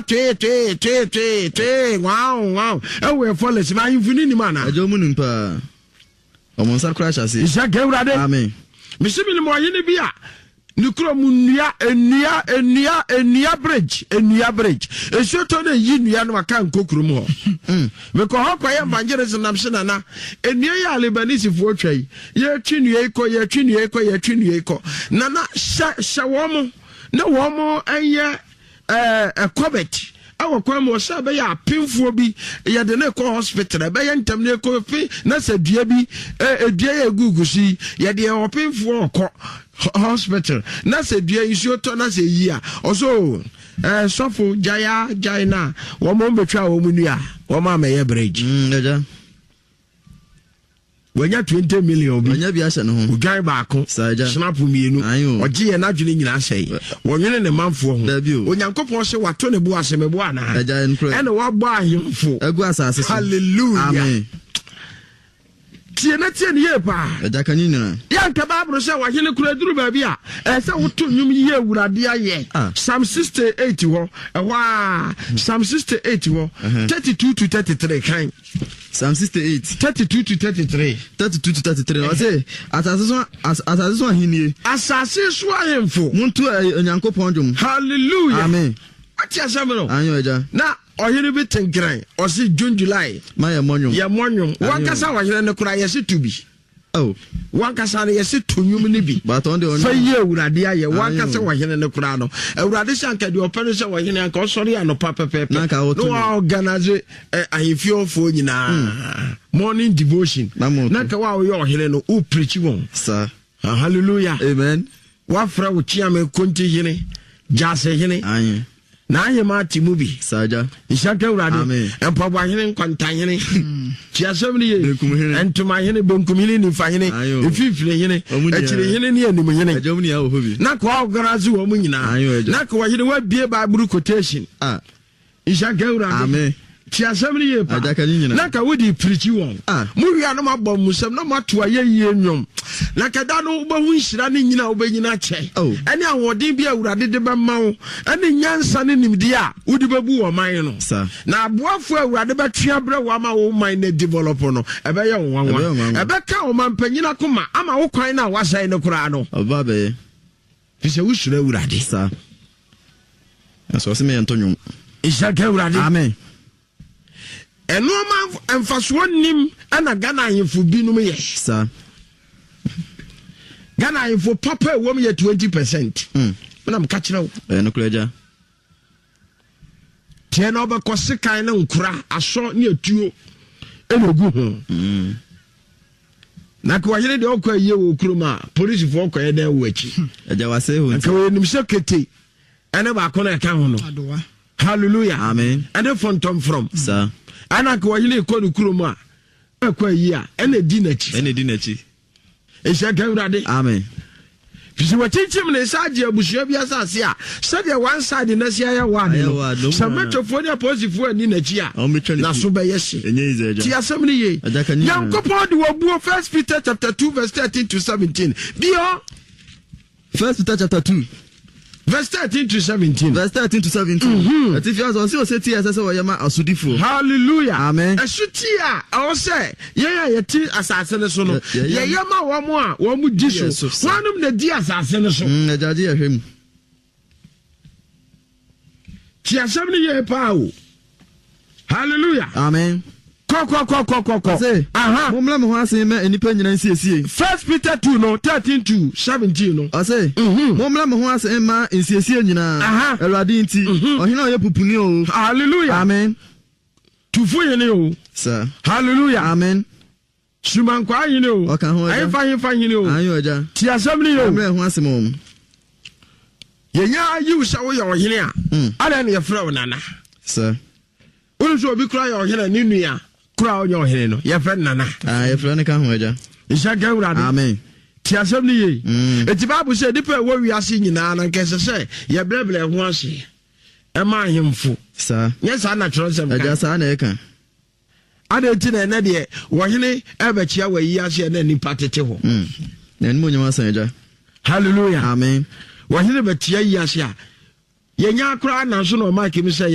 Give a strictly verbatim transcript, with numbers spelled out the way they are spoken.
Twe twe twe twe twe wow wow. E we follows na infini ni mana. Ajo mu nimpa. Omo nsar crash ase. Isa gewrade. Amen. Misimi ni mo yini bia. Nikro munua enua enua enua bridge enua bridge. Esoto na yi nua no aka nkokuru mu ho. Mm. Me ko ho kwa ye manjere sinam sina na enua ya Lebanese fo twai. Ye twinua iko ye twinua iko ye twinua iko. Na na sha sha wo mo na wo mo eye eh ekobet awo kwa mo sha be ya pinfo bi ye de na ko hospital be ye ntam na ko fi na sa dua bi eh dua ye gugusi ye de o pinfo ko hospital na sa dua isuo to na sa yi a oso eh sofo jaya jaina wo mo betwa wo mu nua wo ma me ye bridge mm eja wanya twenty million bi wanya bi ase no ho udwan baako snap mienu oje ye na dwene nyina sei wonwene ne manfo ho onyankopon se wato ne bu ase mebu ana eja ene wa gba ahemfo egu asase hallelujah amen tie na tie ne ye pa eja kan nyina ya nka babro se wa hene kura duru ba bi a e se woto nwum ye awurade aye Psalm sixty-eight ho e wa Psalm sixty-eight ho thirty-two to thirty-three kan Psalm sixty-eight thirty-two to thirty-three thirty-two to thirty-three I say asase so asase so ahenie asase so ahemfo muntu onyankopon dwom hallelujah amen atia samero anyo eja na ohiri bi tenkran o si June July ma ye monwom ye monwom wankasa wahire ne kura ye se tubi oh wankasa ne ye se tonyum ne bi but on the on fa ye awurade aye wankasa wahire ne kura no awurade shanka de opano se wahire anka osori anopa pepepe no organize ahefio fo nyina morning devotion na ka wa yo ohire no o preach won sir hallelujah amen wa fra wo chiame konti hine jase hine aye na aye ma timubi saja ishaka urade empabo ahene nkwantanhene chiasem ni ye entuma hene bonkumini ni fahene efifire hene akire hene ni anim hene ajom ni ya wo bi na kwa ogarazi wo mu nyina na kwa hene wa bie bible quotation ah ishaka urade amen chiasem ni ye pa na ka wodi preach won mu wi anu mabom musem na mato aye yie nwom na kada no bo hu nhira ne nyina wo benyina che ene awodin bia urade de be mawo ene nyansa ne nimdi a wodi bebu wo man no na aboafo urade betwa bre wo ma wo man na develop no ebe ye wonwa ebe ka wo man panyina koma ama wo kwan na wasai ne kura no oba be fise wo sura urade sa aso se me entonyo ishaka urade amen eno ma emfaso nim ana Ghana ahemfo binum ye sa Ghana ahemfo papa wom ye twenty percent mm na mka kire wo e no kuraja tie na obekose kan na nkura aso ne atuo ene gu ho mm na kwa yele de okwa ye wo kuruma police fo okwa ye den wo achi eja wase ho nti we nim sekete ene ba ko na ka ho no hallelujah amen ene fontom from sir ana kwa yele ko no kuruma akwa yi a ene di na chi ene di na chi e shaka urade amen Fisi wachimchim ne saje abusuo bi asase a sade one side na sia ya one no sametofo ne posifo ani na chi a na so be yesi enye izeja ti asem ne ye yankopon de wobuo First Peter chapter two verse thirteen to seventeen bio First Peter chapter two verse thirteen to seventeen verse thirteen to seventeen ati fi aso se ti asase wo yema asudifo hallelujah amen asuti a o se ye ya yeti asase ne so no ye yema wo mo a wo mu di so wanum na di asase ne so mm ajaji ya hwem ti asem ne ye pa o hallelujah amen ko ko ko ko ko ko aha mumla me ho ase me enipa nyina nsiesie First Peter two no thirteen to seventeen no ase mumla me ho ase ma nsiesie nyina awurade nti ohina oye pupuni o hallelujah amen tufu yene o sir hallelujah amen suman kwa yene o ayi fa yin fa yene o ayo aja ti asem ni o mumla ho ase mom yenya ayi usa wo ye ohine a ala ne ye fra wo nana sir unu so obi kura ye ohine ni nua kura onye ohene no ye fe nana ah ye fe ne ka ho aja isha ga urade amen ti asem ni ye eti babu se dipa wo wi ase nyina na nkese se ye bleble ho ase e ma ahemfo sa nye sa na tro sem aja sa na e kan ada eti na na de wo hene e ba chia wa yi ase na ni patete ho mm na ni mo nyama san aja hallelujah amen wo hene ba tia yi ase a ye nya kura na so no ma kemi se